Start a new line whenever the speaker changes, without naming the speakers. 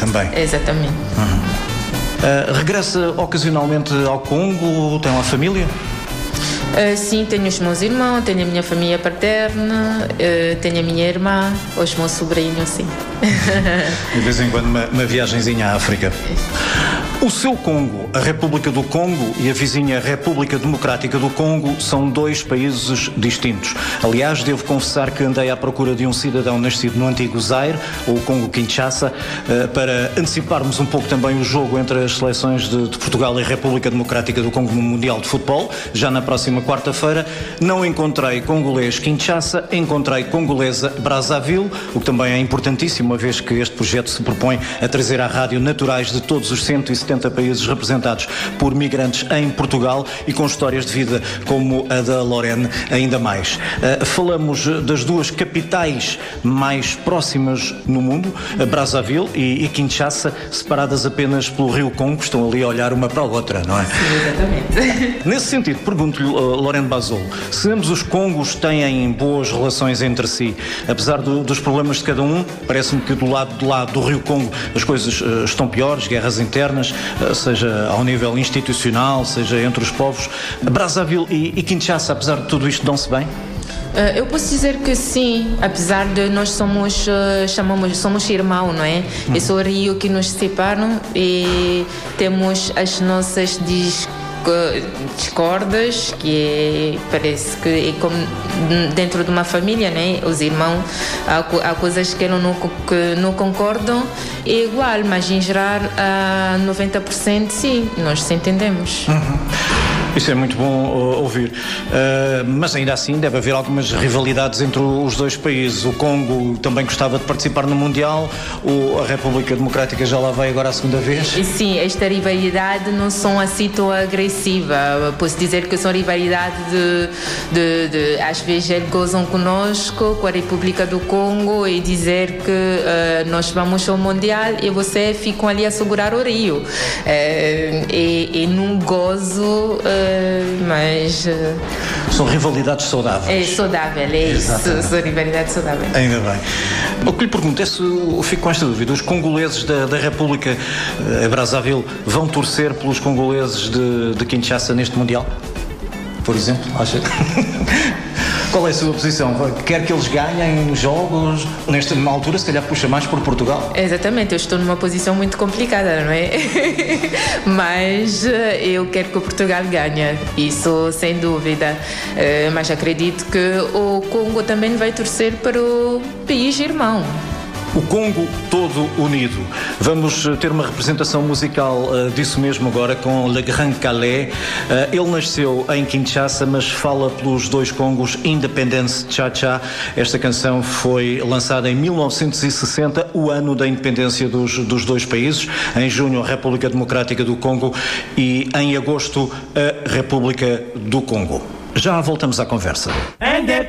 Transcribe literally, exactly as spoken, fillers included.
também.
Exatamente.
Uhum. Uh, regressa ocasionalmente ao Congo? Tem lá família?
Uh, sim, tenho os meus irmãos, tenho a minha família paterna, uh, tenho a minha irmã, os meus sobrinhos, sim.
De vez em quando uma, uma viagenzinha à África. O seu Congo, a República do Congo e a vizinha República Democrática do Congo são dois países distintos. Aliás, devo confessar que andei à procura de um cidadão nascido no antigo Zaire, ou Congo-Kinshasa, para anteciparmos um pouco também o jogo entre as seleções de, de Portugal e a República Democrática do Congo no Mundial de Futebol, já na próxima quarta-feira. Não encontrei congolês Kinshasa, encontrei congolesa Brazzaville, o que também é importantíssimo, uma vez que este projeto se propõe a trazer à rádio naturais de todos os cento e setenta países representados por migrantes em Portugal e com histórias de vida como a da Lorene ainda mais. Uh, falamos das duas capitais mais próximas no mundo, Brazzaville e, e Kinshasa, separadas apenas pelo rio Congo, estão ali a olhar uma para a outra, não é?
Sim, exatamente.
Nesse sentido, pergunto-lhe, uh, Lorene Bazolo, se ambos os Congos têm boas relações entre si, apesar do, dos problemas de cada um, parece-me que do lado de lá do rio Congo as coisas uh, estão piores, guerras internas, seja ao nível institucional, seja entre os povos. Brazzaville e, e Kinshasa, apesar de tudo isto, dão-se bem?
Eu posso dizer que sim, apesar de nós somos, chamamos, somos irmãos, não é? Hum. É só o rio que nos separam e temos as nossas dis discordas, que é, parece que é como dentro de uma família, né? Os irmãos, há, há coisas que não, que não concordam, é igual, mas em geral a noventa por cento sim, nós se entendemos.
Uhum. Isso é muito bom uh, ouvir, uh, mas ainda assim deve haver algumas rivalidades entre os dois países. O Congo também gostava de participar no Mundial, o, a República Democrática já lá vai agora a segunda vez.
E sim, esta rivalidade não são assim tão agressiva. Posso dizer que são rivalidade de, de, de às vezes eles gozam conosco, com a República do Congo, e dizer que uh, nós vamos ao Mundial e você ficam ali a segurar o rio. Uh, e, e num gozo... Uh, mas uh...
são rivalidades saudáveis.
É saudável, é Exatamente. Isso, são rivalidades saudáveis.
Ainda bem. O que lhe pergunto é se, eu fico com esta dúvida, os congoleses da, da República uh, Brazzaville vão torcer pelos congoleses de, de Kinshasa neste Mundial? Por exemplo, acha? Qual é a sua posição? Quer que eles ganhem jogos? Nesta altura, se calhar, puxa mais por Portugal.
Exatamente, eu estou numa posição muito complicada, não é? Mas eu quero que o Portugal ganhe, isso sem dúvida. Mas acredito que o Congo também vai torcer para o país irmão.
O Congo todo unido. Vamos ter uma representação musical uh, disso mesmo agora com Le Grand Calais. Uh, ele nasceu em Kinshasa, mas fala pelos dois Congos, Independence Cha-Cha. Esta canção foi lançada em mil novecentos e sessenta, o ano da independência dos, dos dois países. Em junho, a República Democrática do Congo e em agosto, a República do Congo. Já voltamos à conversa.